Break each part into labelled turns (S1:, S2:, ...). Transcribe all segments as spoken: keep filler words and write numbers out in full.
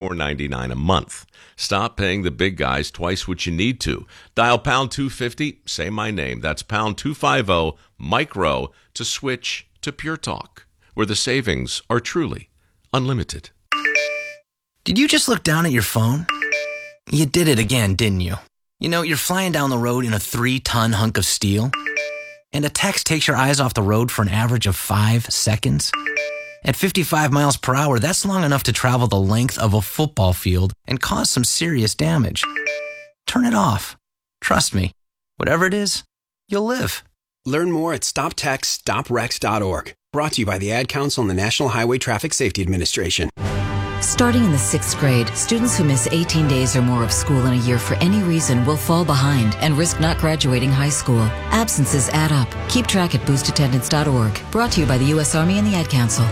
S1: four ninety-nine a month. Stop paying the big guys twice what you need to. Dial pound two fifty, say my name. That's pound two fifty, micro, to switch to Pure Talk, where the savings are truly unlimited.
S2: Did you just look down at your phone? You did it again, didn't you? You know, you're flying down the road in a three-ton hunk of steel, and a text takes your eyes off the road for an average of five seconds. At fifty-five miles per hour, that's long enough to travel the length of a football field and cause some serious damage. Turn it off. Trust me, whatever it is, you'll live.
S3: Learn more at stop text stop wrecks dot org. Brought to you by the Ad Council and the National Highway Traffic Safety Administration.
S4: Starting in the sixth grade, students who miss eighteen days or more of school in a year for any reason will fall behind and risk not graduating high school. Absences add up. Keep track at boost attendance dot org. Brought to you by the U S Army and the Ad Council.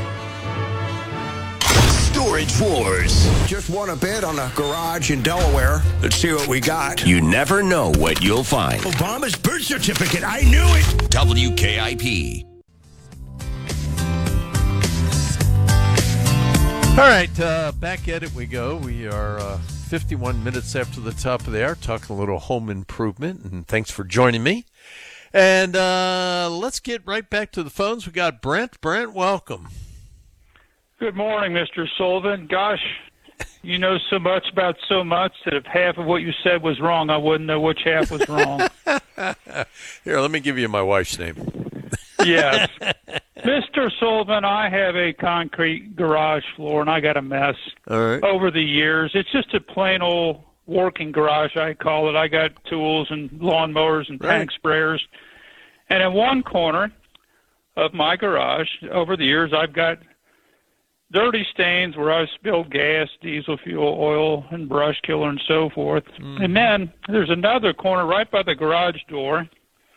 S5: Storage Wars.
S6: Just won a bid on a garage in Delaware. Let's see what we got.
S5: You never know what you'll find.
S6: Obama's birth certificate. I knew it.
S5: W K I P.
S7: All right, uh, back at it we go. We are uh, fifty-one minutes after the top of the hour, talking a little home improvement, and thanks for joining me. And uh, let's get right back to the phones. We got Brent. Brent, welcome.
S8: Good morning, Mister Sullivan. Gosh, you know so much about so much that if half of what you said was wrong, I wouldn't know which half was wrong.
S7: Here, let me give you my wife's name.
S8: Yes. Mister Sullivan, I have a concrete garage floor, and I got a mess
S7: All right.
S8: over the years. It's just a plain old working garage, I call it. I got tools and lawnmowers and
S7: Right.
S8: tank sprayers. And in one corner of my garage, over the years, I've got dirty stains where I've spilled gas, diesel fuel, oil, and brush killer and so forth. Mm. And then there's another corner right by the garage door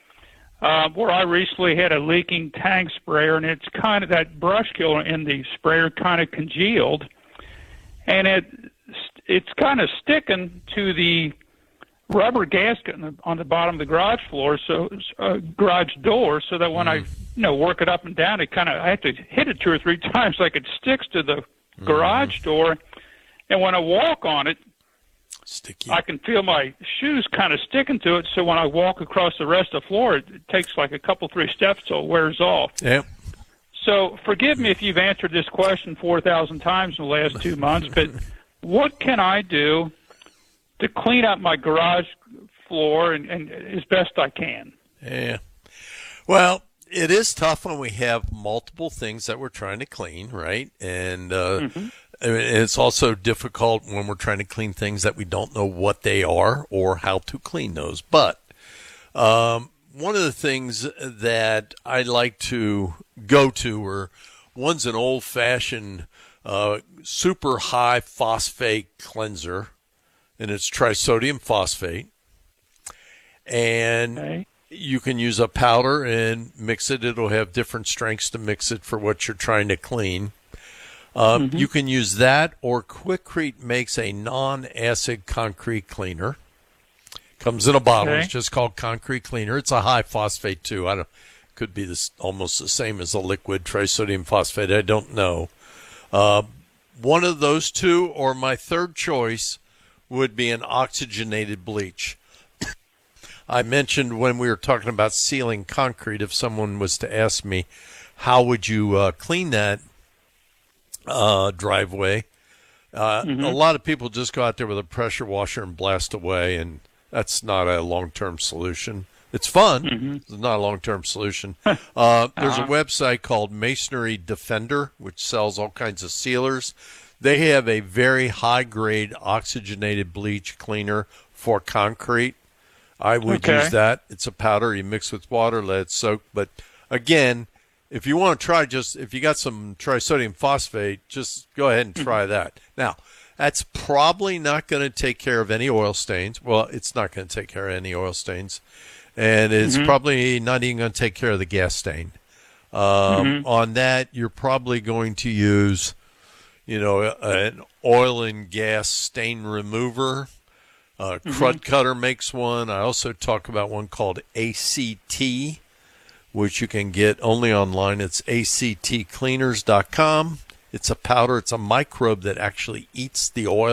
S8: uh, where I recently had a leaking tank sprayer, and it's kind of that brush killer in the sprayer kind of congealed, and it it's kind of sticking to the rubber gasket on the, on the bottom of the garage floor, so uh, garage door, so that when mm. I, you know, work it up and down, it kind of I have to hit it two or three times like it sticks to the mm. garage door, and when I walk on it,
S7: Sticky.
S8: I can feel my shoes kind of sticking to it. So when I walk across the rest of the floor, it, it takes like a couple, three steps till it wears off.
S7: Yep.
S8: So forgive me if you've answered this question four thousand times in the last two months, but what can I do to clean up my garage floor and, and as best I can?
S7: Yeah. Well, it is tough when we have multiple things that we're trying to clean, right? And uh, mm-hmm. it's also difficult when we're trying to clean things that we don't know what they are or how to clean those. But um, one of the things that I like to go to are one's an old-fashioned uh, super high phosphate cleanser, and it's trisodium phosphate. And okay. you can use a powder and mix it. It'll have different strengths to mix it for what you're trying to clean. Um, mm-hmm. You can use that, or Quikrete makes a non-acid concrete cleaner. Comes in a bottle. Okay. It's just called concrete cleaner. It's a high phosphate too. I don't. Could be this almost the same as a liquid trisodium phosphate. I don't know. Uh, one of those two, or my third choice, would be an oxygenated bleach. I mentioned when we were talking about sealing concrete, if someone was to ask me, how would you uh, clean that uh, driveway? Uh, mm-hmm. A lot of people just go out there with a pressure washer and blast away, and that's not a long-term solution. It's fun. Mm-hmm. It's not a long-term solution. uh, there's uh-huh. a website called Masonry Defender, which sells all kinds of sealers. They have a very high-grade oxygenated bleach cleaner for concrete. I would okay. use that. It's a powder. You mix with water, let it soak. But, again, if you want to try just – if you got some trisodium phosphate, just go ahead and try mm-hmm. that. Now, that's probably not going to take care of any oil stains. Well, it's not going to take care of any oil stains. And it's mm-hmm. probably not even going to take care of the gas stain. Um, mm-hmm. On that, you're probably going to use, you know, an oil and gas stain remover. Uh, mm-hmm. Crud Cutter makes one. I also talk about one called A C T, which you can get only online. It's A C T cleaners dot com. It's a powder. It's a microbe that actually eats the oil.